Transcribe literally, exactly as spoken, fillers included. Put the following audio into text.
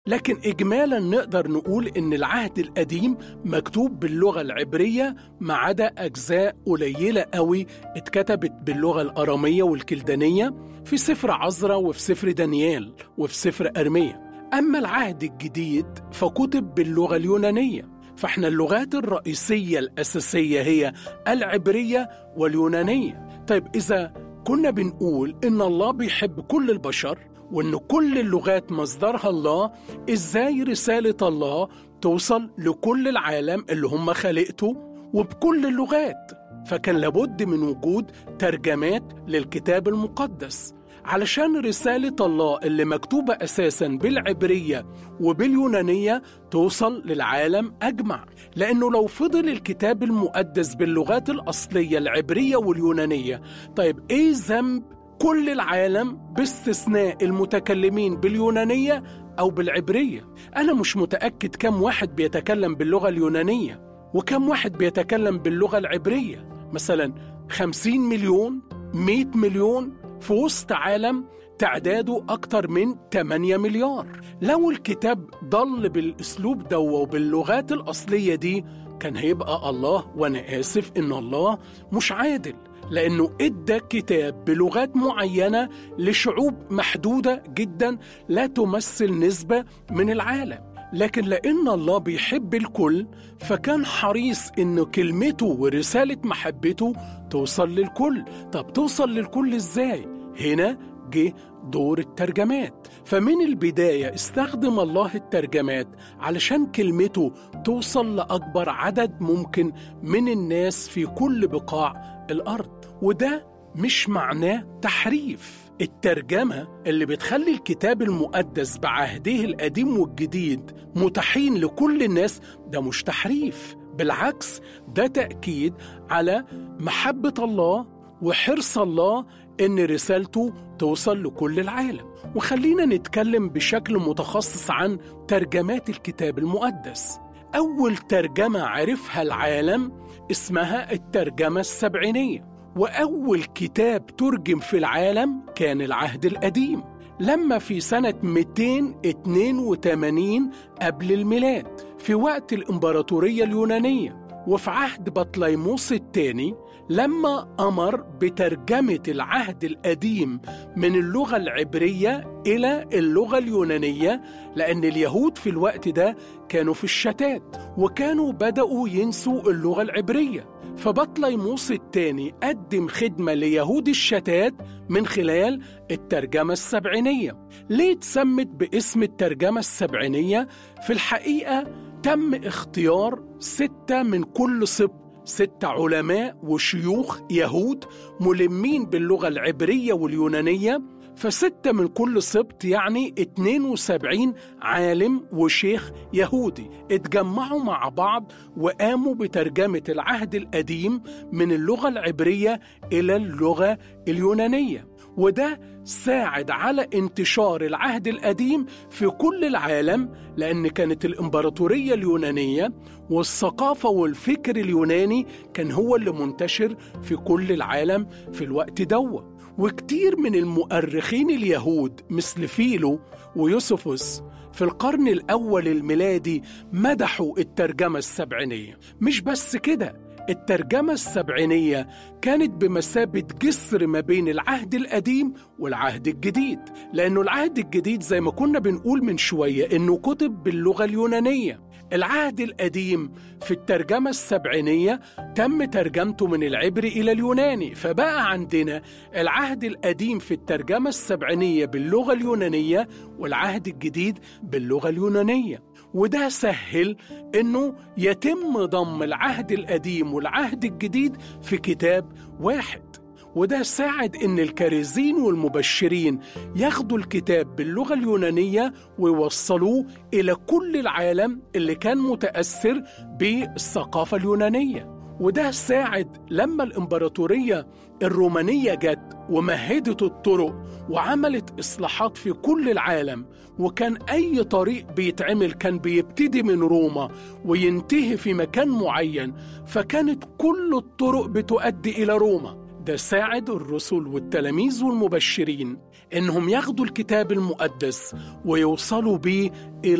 لكن إجمالاً نقدر نقول إن العهد القديم مكتوب باللغة العبرية ما عدا أجزاء قليلة قوي اتكتبت باللغة الأرامية والكلدانية في سفر عزرا وفي سفر دانيال وفي سفر أرميا. أما العهد الجديد فكتب باللغة اليونانية. فإحنا اللغات الرئيسية الأساسية هي العبرية واليونانية. طيب إذا كنا بنقول إن الله بيحب كل البشر وإن كل اللغات مصدرها الله، إزاي رسالة الله توصل لكل العالم اللي هم خلقته وبكل اللغات؟ فكان لابد من وجود ترجمات للكتاب المقدس علشان رسالة الله اللي مكتوبة أساساً بالعبرية وباليونانية توصل للعالم أجمع. لأنه لو فضل الكتاب المقدس باللغات الأصلية العبرية واليونانية، طيب إيه ذنب كل العالم باستثناء المتكلمين باليونانية أو بالعبرية؟ أنا مش متأكد كم واحد بيتكلم باللغة اليونانية وكم واحد بيتكلم باللغة العبرية. مثلا خمسين مليون، مئة مليون في وسط عالم تعداده أكتر من ثمانية مليار. لو الكتاب ضل بالأسلوب ده وباللغات الأصلية دي كان هيبقى الله، وأنا آسف إن الله مش عادل، لأنه إدى كتاب بلغات معينة لشعوب محدودة جدا لا تمثل نسبة من العالم. لكن لأن الله بيحب الكل فكان حريص إنه كلمته ورسالة محبته توصل للكل. طب توصل للكل إزاي؟ هنا جه دور الترجمات. فمن البداية استخدم الله الترجمات علشان كلمته توصل لأكبر عدد ممكن من الناس في كل بقاع الأرض. وده مش معناه تحريف. الترجمة اللي بتخلي الكتاب المقدس بعهده القديم والجديد متاحين لكل الناس ده مش تحريف، بالعكس ده تأكيد على محبة الله وحرص الله إن رسالته توصل لكل العالم. وخلينا نتكلم بشكل متخصص عن ترجمات الكتاب المقدس. أول ترجمة عرفها العالم اسمها الترجمة السبعينية، وأول كتاب ترجم في العالم كان العهد القديم لما في سنة مئتين واثنين وثمانين قبل الميلاد في وقت الإمبراطورية اليونانية، وفي عهد بطليموس الثاني لما أمر بترجمة العهد القديم من اللغة العبرية إلى اللغة اليونانية، لأن اليهود في الوقت ده كانوا في الشتات وكانوا بدأوا ينسوا اللغة العبرية. فبطليموس الثاني قدم خدمة ليهود الشتات من خلال الترجمة السبعينية. ليه اتسمت باسم الترجمة السبعينية؟ في الحقيقة تم اختيار ستة من كل سبط، ستة علماء وشيوخ يهود ملمين باللغة العبرية واليونانية، فستة من كل سبط يعني اثنين وسبعين عالم وشيخ يهودي اتجمعوا مع بعض وقاموا بترجمة العهد القديم من اللغة العبرية إلى اللغة اليونانية. وده ساعد على انتشار العهد القديم في كل العالم، لأن كانت الإمبراطورية اليونانية والثقافة والفكر اليوناني كان هو اللي منتشر في كل العالم في الوقت دوا. وكتير من المؤرخين اليهود مثل فيلو ويوسفوس في القرن الأول الميلادي مدحوا الترجمة السبعينية. مش بس كده، الترجمة السبعينية كانت بمثابة جسر ما بين العهد القديم والعهد الجديد، لأنه العهد الجديد زي ما كنا بنقول من شوية إنه كتب باللغة اليونانية. العهد القديم في الترجمة السبعينية تم ترجمته من العبري إلى اليوناني، فبقى عندنا العهد القديم في الترجمة السبعينية باللغة اليونانية والعهد الجديد باللغة اليونانية. وده سهل إنه يتم ضم العهد القديم والعهد الجديد في كتاب واحد. وده ساعد إن الكارزين والمبشرين ياخدوا الكتاب باللغة اليونانية ويوصلوه إلى كل العالم اللي كان متأثر بالثقافة اليونانية. وده ساعد لما الإمبراطورية الرومانية جت ومهدت الطرق وعملت إصلاحات في كل العالم، وكان أي طريق بيتعمل كان بيبتدي من روما وينتهي في مكان معين، فكانت كل الطرق بتؤدي إلى روما. ده ساعد الرسل والتلاميذ والمبشرين إنهم ياخدوا الكتاب المقدس ويوصلوا بيه إلى